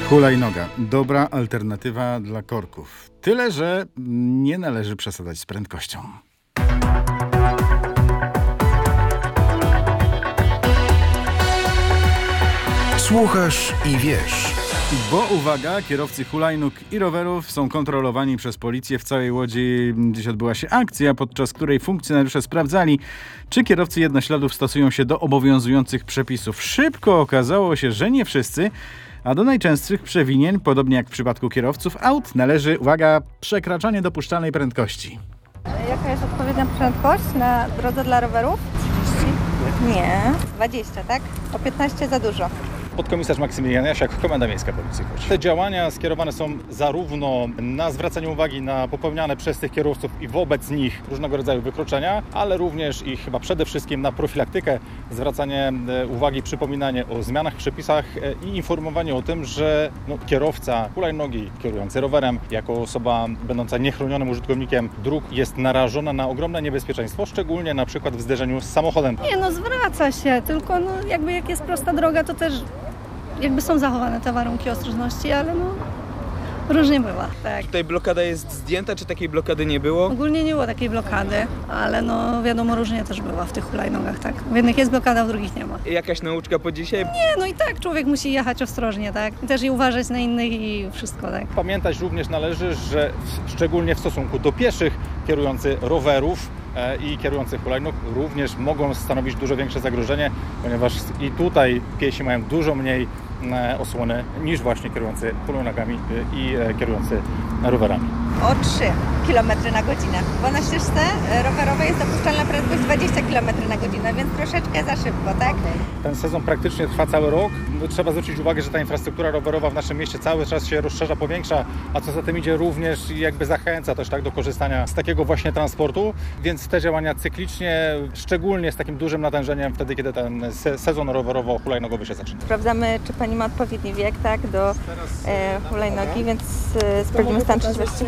Hulajnoga. Dobra alternatywa dla korków. Tyle, że nie należy przesadzać z prędkością. Słuchasz i wiesz. Bo uwaga, kierowcy hulajnóg i rowerów są kontrolowani przez policję. W całej Łodzi dziś odbyła się akcja, podczas której funkcjonariusze sprawdzali, czy kierowcy jednośladów stosują się do obowiązujących przepisów. Szybko okazało się, że nie wszyscy, a do najczęstszych przewinień, podobnie jak w przypadku kierowców aut, należy, uwaga, przekraczanie dopuszczalnej prędkości. Jaka jest odpowiednia prędkość na drodze dla rowerów? 30? Nie. 20, tak? O 15 za dużo. Podkomisarz Maksymilian Jasiak, Komenda Miejska Policji Łódź. Te działania skierowane są zarówno na zwracanie uwagi na popełniane przez tych kierowców i wobec nich różnego rodzaju wykroczenia, ale również i chyba przede wszystkim na profilaktykę, zwracanie uwagi, przypominanie o zmianach w przepisach i informowanie o tym, że kierowca hulajnogi kierujący rowerem jako osoba będąca niechronionym użytkownikiem dróg jest narażona na ogromne niebezpieczeństwo, szczególnie na przykład w zderzeniu z samochodem. Nie, zwraca się, tylko jakby jak jest prosta droga, to też jakby są zachowane te warunki ostrożności, ale różnie bywa. Tak. Tutaj blokada jest zdjęta, czy takiej blokady nie było? Ogólnie nie było takiej blokady, ale wiadomo, różnie też bywa w tych hulajnogach, tak. W jednych jest blokada, w drugich nie ma. Jakaś nauczka po dzisiaj? Nie, i tak człowiek musi jechać ostrożnie, tak. I też i uważać na innych i wszystko, tak. Pamiętać również należy, że szczególnie w stosunku do pieszych kierujący rowerów i kierujący hulajnóg również mogą stanowić dużo większe zagrożenie, ponieważ i tutaj piesi mają dużo mniej osłony niż właśnie kierujący hulajnogami i kierujący rowerami. O 3 km na godzinę, bo na ścieżce rowerowej jest dopuszczalna prędkość 20 km na godzinę, więc troszeczkę za szybko, tak? Ten sezon praktycznie trwa cały rok. Trzeba zwrócić uwagę, że ta infrastruktura rowerowa w naszym mieście cały czas się rozszerza, powiększa, a co za tym idzie również jakby zachęca też do korzystania z takiego właśnie transportu, więc te działania cyklicznie, szczególnie z takim dużym natężeniem wtedy, kiedy ten sezon rowerowo-hulajnogowy się zaczyna. Sprawdzamy, czy pani ma odpowiedni wiek, tak, do hulajnogi, więc sprawdzimy stan trzeźwości.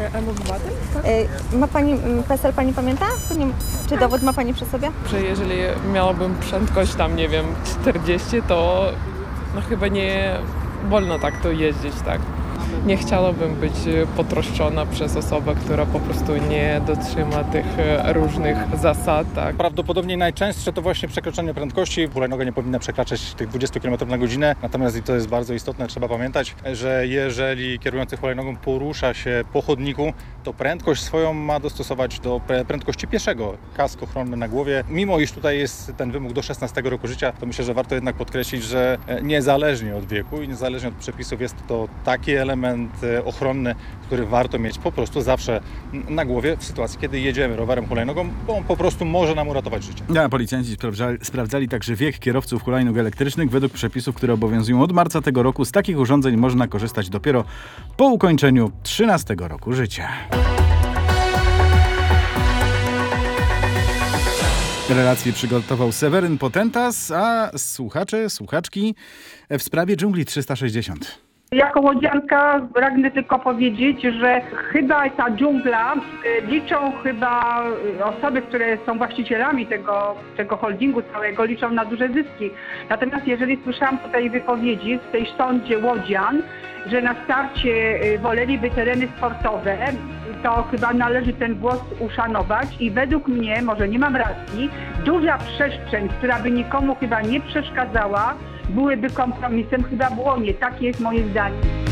Ma pani PESEL, pani pamięta? Czy dowód ma pani przy sobie? Że jeżeli miałabym prędkość tam, 40, to chyba nie wolno tak to jeździć, tak. Nie chciałabym być potroszczona przez osobę, która po prostu nie dotrzyma tych różnych zasad. Tak. Prawdopodobnie najczęstsze to właśnie przekroczenie prędkości. Hulajnoga nie powinna przekraczać tych 20 km na godzinę, natomiast i to jest bardzo istotne, trzeba pamiętać, że jeżeli kierujący hulajnogą porusza się po chodniku, to prędkość swoją ma dostosować do prędkości pieszego. Kask ochronny na głowie. Mimo iż tutaj jest ten wymóg do 16 roku życia, to myślę, że warto jednak podkreślić, że niezależnie od wieku i niezależnie od przepisów jest to taki element ochronny, który warto mieć po prostu zawsze na głowie w sytuacji, kiedy jedziemy rowerem, hulajnogą, bo on po prostu może nam uratować życie. Policjanci sprawdzali także wiek kierowców hulajnóg elektrycznych. Według przepisów, które obowiązują od marca tego roku, z takich urządzeń można korzystać dopiero po ukończeniu 13 roku życia. Relację przygotował Seweryn Potentas, a słuchaczki w sprawie dżungli 360. Jako łodzianka pragnę tylko powiedzieć, że chyba ta dżungla liczą osoby, które są właścicielami tego holdingu całego, liczą na duże zyski. Natomiast jeżeli słyszałam tutaj wypowiedzi w tej sądzie łodzian, że na starcie woleliby tereny sportowe, to chyba należy ten głos uszanować i według mnie, może nie mam racji, duża przestrzeń, która by nikomu chyba nie przeszkadzała, byłyby kompromisem chyba w łonie. Takie jest moje zdanie.